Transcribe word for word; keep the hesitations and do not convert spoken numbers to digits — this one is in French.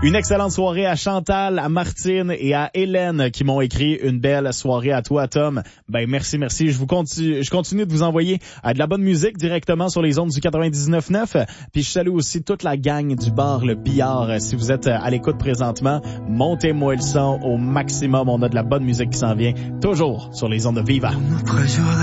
Une excellente soirée à Chantal, à Martine et à Hélène qui m'ont écrit une belle soirée à toi, Tom. Ben, merci, merci. Je vous continue, je continue de vous envoyer euh, de la bonne musique directement sur les ondes du quatre-vingt-dix-neuf neuf. Puis je salue aussi toute la gang du bar Le Billard. Si vous êtes à l'écoute présentement, montez-moi le son au maximum. On a de la bonne musique qui s'en vient toujours sur les ondes de Viva.